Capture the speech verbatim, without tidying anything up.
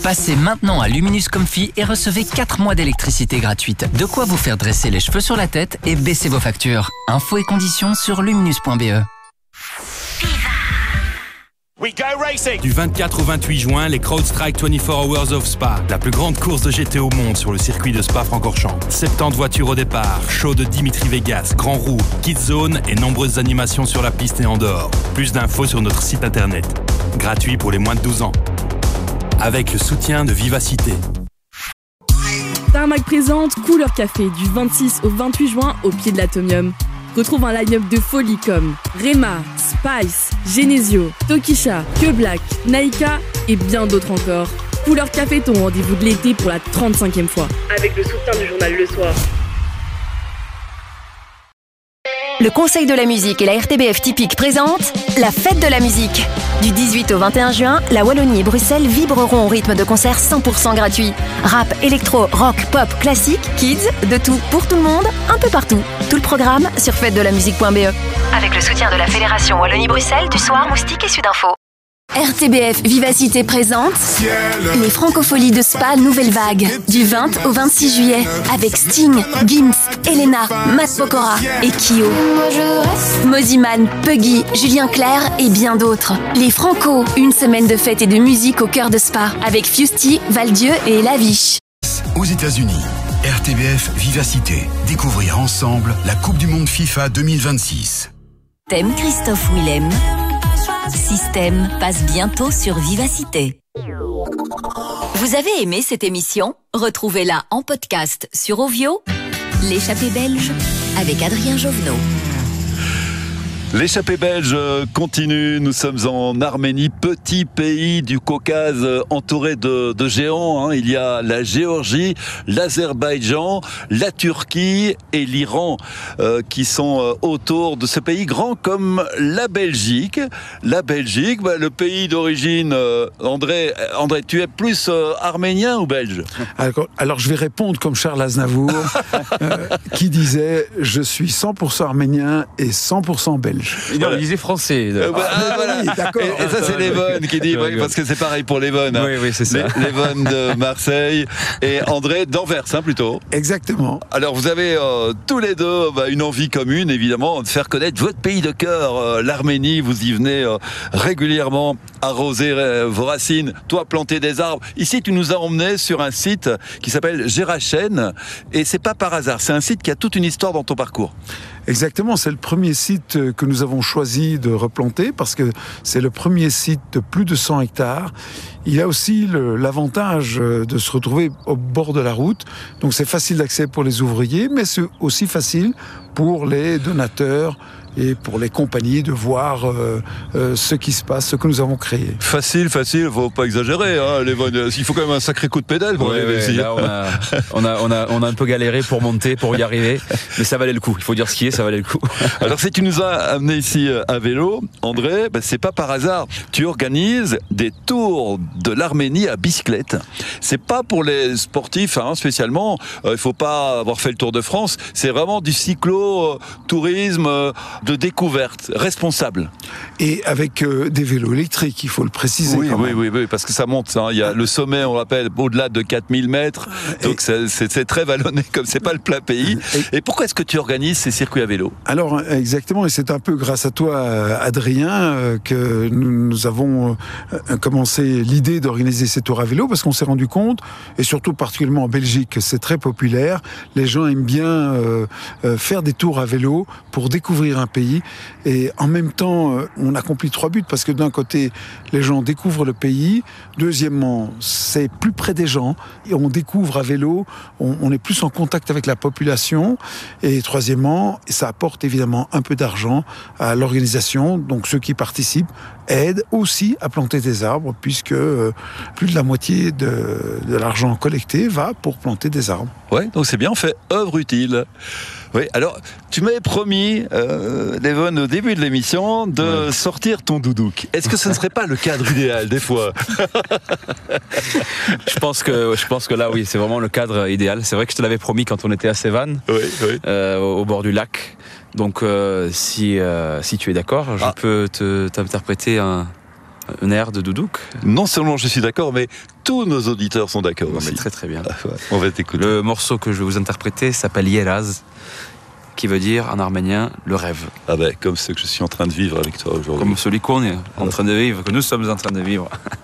Passez maintenant à Luminous Comfy et recevez quatre mois d'électricité gratuite. De quoi vous faire dresser les cheveux sur la tête et baisser vos factures. Infos et conditions sur luminous point b e. Du vingt-quatre au vingt-huit juin, les CrowdStrike vingt-quatre Hours of Spa, la plus grande course de G T au monde sur le circuit de Spa-Francorchamps. soixante-dix voitures au départ, show de Dimitri Vegas, Grand Roue, Kids Zone et nombreuses animations sur la piste et en dehors. Plus d'infos sur notre site internet. Gratuit pour les moins de douze ans. Avec le soutien de Vivacité. Tarmac présente Couleur Café du vingt-six au vingt-huit juin au pied de l'Atomium. Retrouve un line-up de folie comme Rema, Spice, Genesio, Tokisha, Que Black, Naika et bien d'autres encore. Couleur Café, ton rendez-vous de l'été pour la trente-cinquième fois. Avec le soutien du journal Le Soir. Le Conseil de la musique et la R T B F Typique présentent la fête de la musique. Du dix-huit au vingt et un juin, la Wallonie et Bruxelles vibreront au rythme de concerts cent pour cent gratuits. Rap, électro, rock, pop, classique, kids, de tout pour tout le monde, un peu partout. Tout le programme sur fête de la musique point b e. Avec le soutien de la Fédération Wallonie-Bruxelles, du Soir, Moustique et Sudinfo. R T B F Vivacité présente les Francopholies de Spa Nouvelle Vague du vingt au vingt-six juillet avec Sting, Gims, Elena, Matt Pokora et Kyo. Moziman, Puggy, Julien Clerc et bien d'autres. Les Franco, une semaine de fête et de musique au cœur de Spa avec Fusty, Valdieu et Laviche. Aux États-Unis, R T B F Vivacité. Découvrir ensemble la Coupe du Monde FIFA deux mille vingt-six. Thème Christophe Willem. Système passe bientôt sur Vivacité. Vous avez aimé cette émission? Retrouvez-la en podcast sur Ovio. L'échappée belge avec Adrien Jovenot. L'échappée belge continue, nous sommes en Arménie, petit pays du Caucase entouré de, de géants. Hein. Il y a la Géorgie, l'Azerbaïdjan, la Turquie et l'Iran euh, qui sont autour de ce pays grand comme la Belgique. La Belgique, bah, le pays d'origine, euh, André, André, tu es plus euh, arménien ou belge? alors, alors je vais répondre comme Charles Aznavour euh, qui disait « Je suis cent pour cent arménien et cent pour cent belge ». Il voilà. disait français. Euh, bah, ah, voilà. D'accord. Et, et ça, c'est Lévonne qui dit, oui, parce que c'est pareil pour Lévonne. Hein. Oui, oui, c'est ça. Lévonne de Marseille et André d'Anvers, hein, plutôt. Exactement. Alors, vous avez euh, tous les deux bah, une envie commune, évidemment, de faire connaître votre pays de cœur, euh, l'Arménie. Vous y venez euh, régulièrement arroser euh, vos racines, toi planter des arbres. Ici, tu nous as emmenés sur un site qui s'appelle Gérachen, et c'est pas par hasard. C'est un site qui a toute une histoire dans ton parcours. Exactement, c'est le premier site que nous avons choisi de replanter parce que c'est le premier site de plus de cent hectares. Il a aussi le, l'avantage de se retrouver au bord de la route, donc c'est facile d'accès pour les ouvriers, mais c'est aussi facile pour les donateurs et pour les compagnies de voir euh, euh, ce qui se passe, ce que nous avons créé. Facile, facile, faut pas exagérer, hein, les bonnes... il faut quand même un sacré coup de pédale pour ouais, arriver ouais, ici. Là, on a, on, a, on, a, on a un peu galéré pour monter, pour y arriver, mais ça valait le coup, il faut dire ce qui est, ça valait le coup. Alors si tu nous as amené ici à vélo, André, ben, c'est pas par hasard, tu organises des tours de l'Arménie à bicyclette. C'est pas pour les sportifs hein, spécialement, il euh, faut pas avoir fait le Tour de France, c'est vraiment du cyclo-tourisme euh, de découverte, responsable. Et avec euh, des vélos électriques, il faut le préciser. Oui, quand oui, même. oui, oui, parce que ça monte. Hein. Il y a le sommet, on rappelle, au-delà de quatre mille mètres. Donc c'est, c'est, c'est très vallonné, comme c'est pas le plat pays. Et, et pourquoi est-ce que tu organises ces circuits à vélo? Alors, exactement, et c'est un peu grâce à toi, Adrien, que nous, nous avons commencé l'idée d'organiser ces tours à vélo, parce qu'on s'est rendu compte, et surtout particulièrement en Belgique, que c'est très populaire. Les gens aiment bien euh, faire des tours à vélo pour découvrir un pays. Et en même temps, on accomplit trois buts, parce que d'un côté, les gens découvrent le pays. Deuxièmement, c'est plus près des gens. Et on découvre à vélo, on, on est plus en contact avec la population. Et troisièmement, ça apporte évidemment un peu d'argent à l'organisation. Donc ceux qui participent aident aussi à planter des arbres, puisque euh, plus de la moitié de, de l'argent collecté va pour planter des arbres. Ouais, donc c'est bien, on fait œuvre utile. Oui, alors, tu m'avais promis, euh, Lévonne, au début de l'émission, de ouais. sortir ton doudouk. Est-ce que ce ne serait pas le cadre idéal, des fois? je, pense que, je pense que là, oui, c'est vraiment le cadre idéal. C'est vrai que je te l'avais promis quand on était à Sévan, oui, oui. Euh, au bord du lac. Donc, euh, si, euh, si tu es d'accord, je ah. peux te, t'interpréter un... Un air de Doudouk. Non seulement je suis d'accord, mais tous nos auditeurs sont d'accord Ouais, aussi. mais très très bien. Ah, ouais, on va t'écouter. Le morceau que je vais vous interpréter s'appelle Yeraz, qui veut dire en arménien le rêve. Ah ben, comme ce que je suis en train de vivre avec toi aujourd'hui. Comme celui qu'on est en train de vivre, que nous sommes en train de vivre.